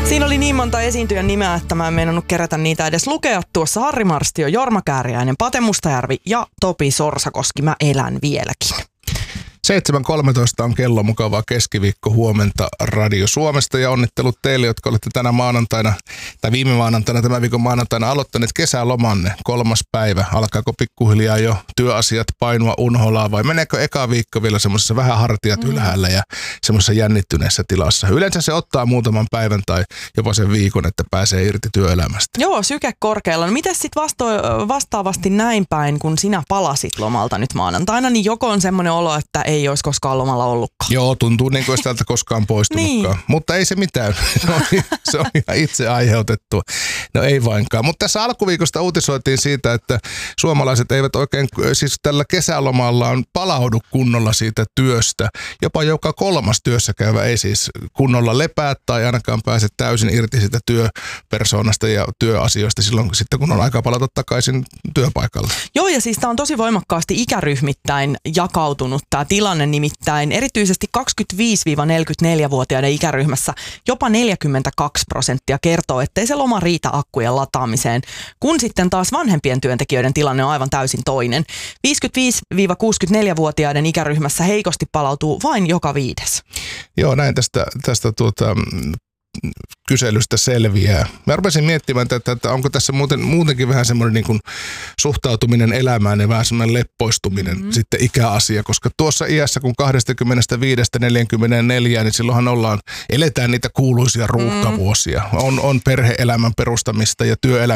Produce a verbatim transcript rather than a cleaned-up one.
Siinä oli niin monta esiintyjän nimeä, että mä en meinannut kerätä niitä edes lukea. Tuossa Harri Marstio, Jorma Kääriäinen, Pate Mustajärvi ja Topi Sorsakoski. Mä elän vieläkin. seitsemän kolmetoista on kello, mukavaa keskiviikko huomenta Radio Suomesta ja onnittelut teille, jotka olette tänä maanantaina tai viime maanantaina, tämän viikon maanantaina aloittaneet kesälomanne. Kolmas päivä. Alkaako pikkuhiljaa jo työasiat painua unholaa vai meneekö eka viikko vielä semmoisessa vähän hartiat mm. ylhäällä ja semmoisessa jännittyneessä tilassa? Yleensä se ottaa muutaman päivän tai jopa sen viikon, että pääsee irti työelämästä. Joo, syke korkealla. No mites sitten vasto- vastaavasti näin päin, kun sinä palasit lomalta nyt maanantaina, niin joko on semmoinen olo, että ei olisi koskaan lomalla ollutkaan. Joo, tuntuu niin kuin olisi täältä koskaan poistunutkaan. Niin. Mutta ei se mitään. Se on, se on ihan itse aiheutettua. No ei vainkaan. Mutta tässä alkuviikosta uutisoitiin siitä, että suomalaiset eivät oikein, siis tällä kesälomallaan palaudu kunnolla siitä työstä. Jopa joka kolmas työssä käyvä ei siis kunnolla lepää tai ainakaan pääse täysin irti siitä työpersoonasta ja työasioista silloin sitten, kun on aika palata takaisin työpaikalle. Joo, ja siis tämä on tosi voimakkaasti ikäryhmittäin jakautunut tämä tilanne, nimittäin erityisesti kaksikymmentäviisi–neljäkymmentäneljä-vuotiaiden ikäryhmässä jopa neljäkymmentäkaksi prosenttia kertoo, ettei se loma riitä akkujen lataamiseen, kun sitten taas vanhempien työntekijöiden tilanne on aivan täysin toinen. viisikymmentäviisi–kuusikymmentäneljä-vuotiaiden ikäryhmässä heikosti palautuu vain joka viides. Joo, näin tästä, tästä tuota, kyselystä selviää. Mä rupesin miettimään, että, että onko tässä muuten, muutenkin vähän semmoinen niin kuin suhtautuminen elämään ja vähän semmoinen leppoistuminen mm-hmm. sitten ikäasia, koska tuossa iässä kun kaksikymmentäviisi–neljäkymmentäneljä, niin silloinhan ollaan, eletään niitä kuuluisia ruuhkavuosia. On, on perhe-elämän perustamista ja työelämän